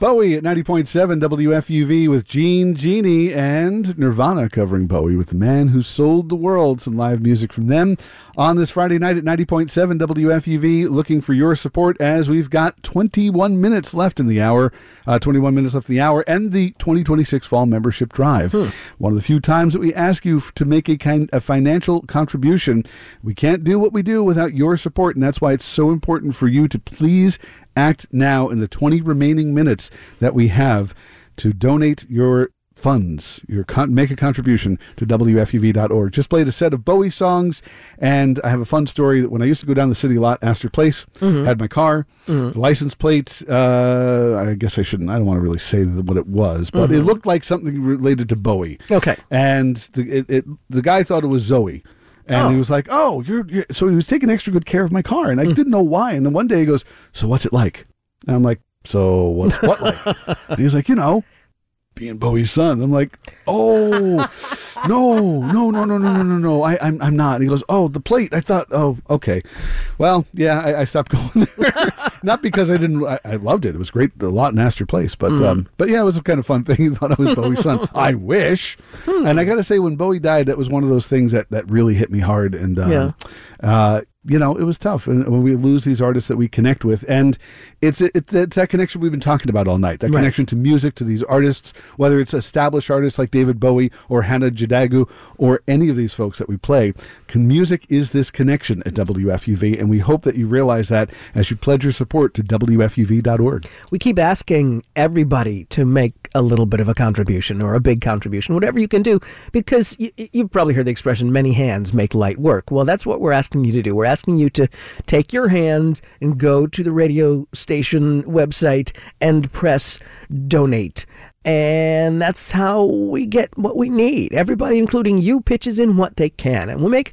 Bowie at 90.7 WFUV with Jeannie, and Nirvana covering Bowie with The Man Who Sold the World. Some live music from them on this Friday night at 90.7 WFUV. Looking for your support as we've got 21 minutes left in the hour, and the 2026 Fall Membership Drive. One of the few times that we ask you to make a financial contribution. We can't do what we do without your support, and that's why it's so important for you to please act now in the 20 remaining minutes that we have to donate your funds, make a contribution to WFUV.org. Just played a set of Bowie songs, and I have a fun story that when I used to go down the city lot, Astor Place, had my car, the license plate, I guess I don't want to really say what it was, but it looked like something related to Bowie. Okay. And the guy thought it was Zoe. And he was like, so he was taking extra good care of my car. And I didn't know why. And then one day he goes, so what's it like? And I'm like, so what's what like? And he's like, being Bowie's son. I'm like, no, I'm not. And he goes, the plate. I thought, okay. Well, yeah, I stopped going there. Not because I loved it. It was great, a lot in Astor Place. But yeah, it was a kind of fun thing. He thought I was Bowie's son. I wish. And I got to say, when Bowie died, that was one of those things that really hit me hard. And, it was tough. And when we lose these artists that we connect with, and it's that connection we've been talking about all night, that connection to music, to these artists, whether it's established artists like David Bowie or Hannah Jadagu or any of these folks that we play. Music is this connection at WFUV, and we hope that you realize that as you pledge your support to WFUV.org. We keep asking everybody to make a little bit of a contribution or a big contribution, whatever you can do, because you've probably heard the expression, many hands make light work. Well, that's what we're asking you to do. We're asking you to take your hands and go to the radio station website and press donate. And that's how we get what we need. Everybody, including you, pitches in what they can. And we'll make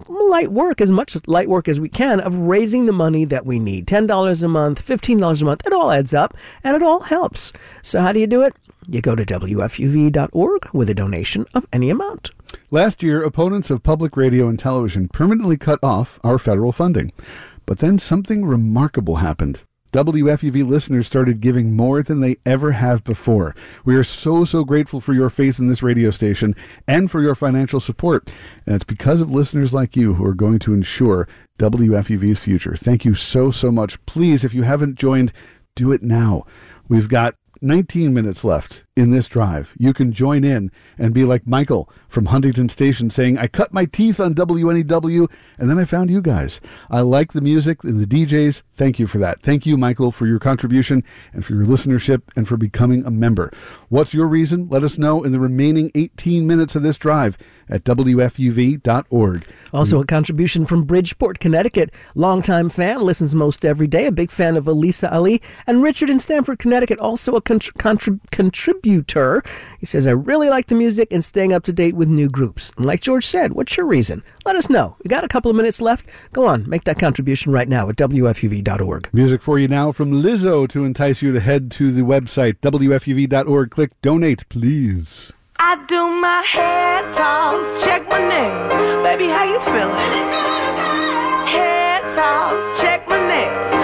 as much light work as we can of raising the money that we need. $10 a month, $15 a month. It all adds up, and it all helps. So how do you do it? You go to WFUV.org with a donation of any amount. Last year, opponents of public radio and television permanently cut off our federal funding. But then something remarkable happened. WFUV listeners started giving more than they ever have before. We are so grateful for your faith in this radio station and for your financial support. And it's because of listeners like you who are going to ensure WFUV's future. Thank you so much. Please, if you haven't joined, do it now. We've got 19 minutes left in this drive. You can join in and be like Michael from Huntington Station saying, I cut my teeth on WNEW and then I found you guys. I like the music and the DJs. Thank you for that. Thank you, Michael, for your contribution and for your listenership and for becoming a member. What's your reason? Let us know in the remaining 18 minutes of this drive at WFUV.org. Also a contribution from Bridgeport, Connecticut. Longtime fan, listens most every day. A big fan of Elisa Ali. And Richard in Stamford, Connecticut, also a contributor. He says, I really like the music and staying up to date with new groups. And like George said, what's your reason? Let us know. We got a couple of minutes left. Go on, make that contribution right now at WFUV.org. Music for you now from Lizzo to entice you to head to the website, WFUV.org. Click donate, please. I do my hair toss, check my nails. Baby, how you feeling? Hair toss, check my nails.